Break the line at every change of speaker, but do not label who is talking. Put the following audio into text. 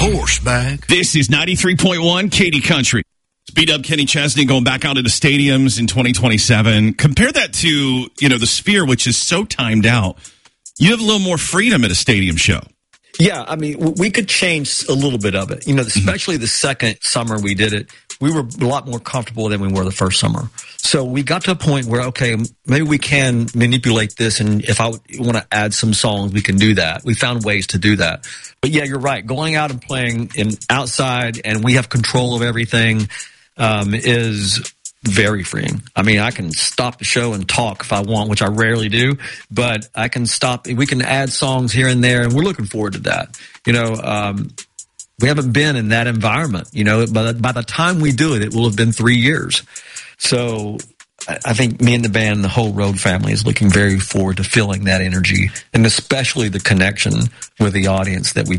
Horseback.
This is 93.1 Katy Country. Speed up Kenny Chesney going back out into stadiums in 2027. Compare that to, the Sphere, which is so timed out. You have a little more freedom at a stadium show.
Yeah, I mean, we could change a little bit of it. Especially the second summer we did it, we were a lot more comfortable than we were the first summer. So we got to a point where, okay, maybe we can manipulate this, and if I want to add some songs, we can do that. We found ways to do that. But yeah, you're right. Going out and playing outside, and we have control of everything, is very freeing. I mean, I can stop the show and talk if I want, which I rarely do, but I can stop. We can add songs here and there, and we're looking forward to that. We haven't been in that environment, but by the time we do it, it will have been 3 years. So I think me and the band, the whole Road family, is looking very forward to feeling that energy, and especially the connection with the audience that we